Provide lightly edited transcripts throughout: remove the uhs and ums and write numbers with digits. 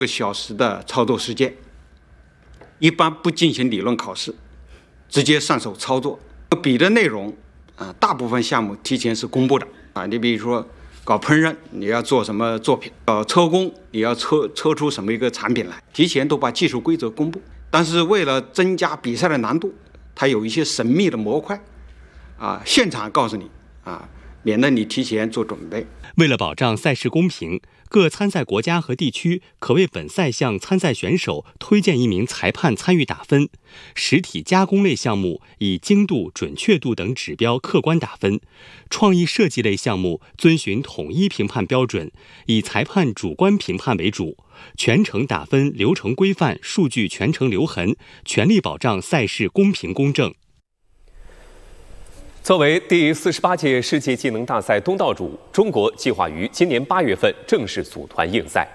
1个小时的操作时间，一般不进行理论考试，直接上手操作。比的内容大部分项目提前是公布的你比如说搞烹饪，你要做什么作品；搞车工，你要车出什么一个产品来，提前都把技术规则公布。但是为了增加比赛的难度，它有一些神秘的模块现场告诉你免得你提前做准备。 为了保障赛事公平，各参赛国家和地区可为本赛项参赛选手推荐一名裁判参与打分。实体加工类项目以精度、准确度等指标客观打分；创意设计类项目遵循统一评判标准，以裁判主观评判为主。全程打分流程规范，数据全程留痕，全力保障赛事公平公正。 作为第48届世界技能大赛东道主，中国计划于今年8月份正式组团应赛。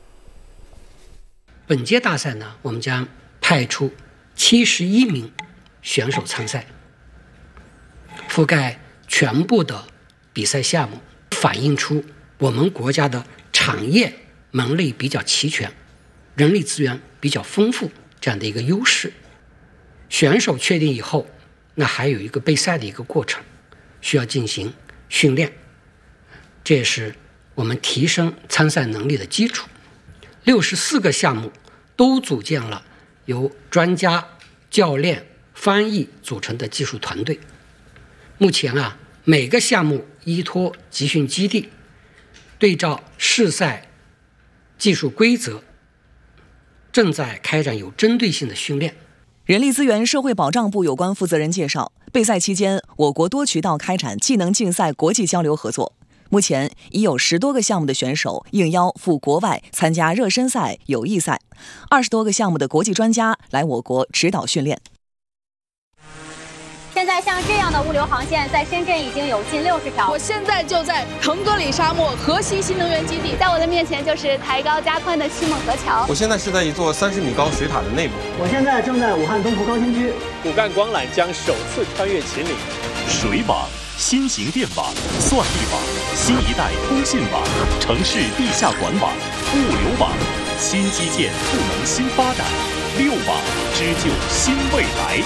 本届大赛呢，我们将派出71名选手参赛，覆盖全部的比赛项目，反映出我们国家的产业门类比较齐全，人力资源比较丰富这样的一个优势。选手确定以后，那还有一个备赛的一个过程，需要进行训练，这也是我们提升参赛能力的基础。64个项目都组建了由专家、教练、翻译组成的技术团队。目前每个项目依托集训基地，对照试赛技术规则，正在开展有针对性的训练。 人力资源社会保障部有关负责人介绍，备赛期间，我国多渠道开展技能竞赛国际交流合作。目前已有10多个项目的选手应邀赴国外参加热身赛、友谊赛，20多个项目的国际专家来我国指导训练。 现在像这样的物流航线在深圳已经有近60条。 我现在就在腾格里沙漠河西新能源基地， 在我的面前就是抬高加宽的西蒙河桥。 我现在是在一座30米高水塔的内部。 我现在正在武汉东湖高新区。 骨干光缆将首次穿越秦岭。 水网、新型电网、算力网、新一代通信网、城市地下管网、物流网，新基建赋能新发展，6网织就新未来。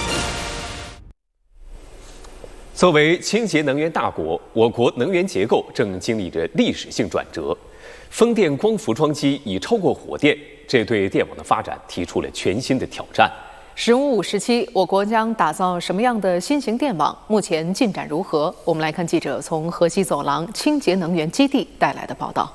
作为清洁能源大国，我国能源结构正经历着历史性转折。风电光伏装机已超过火电，这对电网的发展提出了全新的挑战。 “15五”时期，我国将打造什么样的新型电网？目前进展如何？我们来看记者从河西走廊清洁能源基地带来的报道。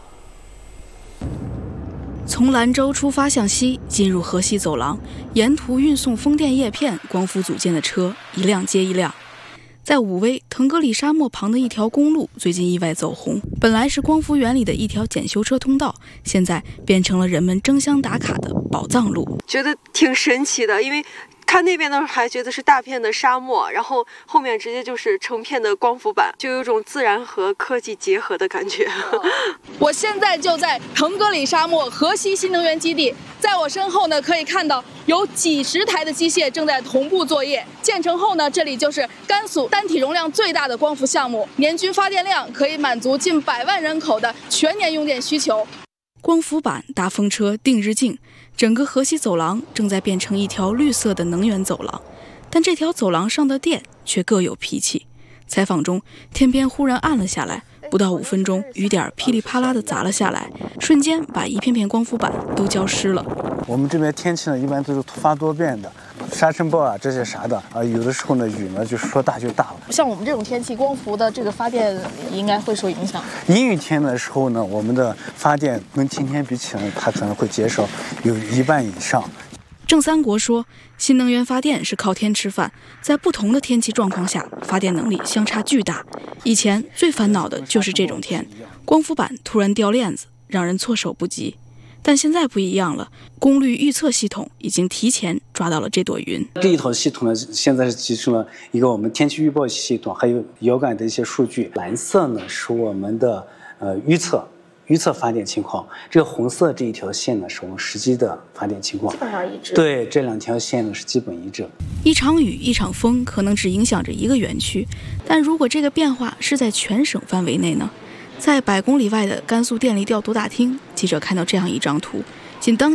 从兰州出发向西，进入河西走廊，沿途运送风电叶片、光伏组件的车一辆接一辆。在武威腾格里沙漠旁的一条公路最近意外走红，本来是光伏园里的一条检修车通道，现在变成了人们争相打卡的宝藏路。 觉得挺神奇的，因为看那边的时候还觉得是大片的沙漠，然后后面直接就是成片的光伏板，就有种自然和科技结合的感觉。 我现在就在腾格里沙漠河西新能源基地，在我身后呢，可以看到有几10台的机械正在同步作业。建成后呢，这里就是甘肃单体容量最大的光伏项目，年均发电量可以满足近100万人口的全年用电需求。 光伏板、大风车、定日镜，整个河西走廊正在变成一条绿色的能源走廊，但这条走廊上的电却各有脾气。采访中，天边忽然暗了下来，不到5分钟，雨点噼里啪啦地砸了下来，瞬间把一片片光伏板都浇湿了。 我们这边天气呢，一般都是突发多变的，沙尘暴啊这些啥的有的时候呢雨呢就说大就大了。 像我们这种天气，光伏的这个发电应该会受影响。 阴雨天的时候呢，我们的发电跟今天比起来，它可能会减少有1半以上。 郑三国说，新能源发电是靠天吃饭，在不同的天气状况下，发电能力相差巨大。以前最烦恼的就是这种天，光伏板突然掉链子，让人措手不及。但现在不一样了，功率预测系统已经提前抓到了这朵云。 这一套系统呢，现在是集成了一个我们天气预报系统，还有遥感的一些数据。蓝色呢是我们的预测发电情况，这个红色这一条线呢是我们实际的发电情况， 基本上一致。 对，这2条线呢是基本一致。 一场雨、一场风可能只影响着一个园区，但如果这个变化是在全省范围内呢？在100公里外的甘肃电力调度大厅，记者看到这样一张图，仅当